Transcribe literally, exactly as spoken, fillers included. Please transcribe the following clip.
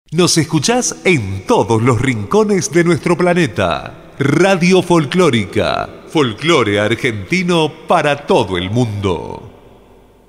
Nos escuchás en todos los rincones de nuestro planeta. Radio Folclórica, folclore argentino para todo el mundo.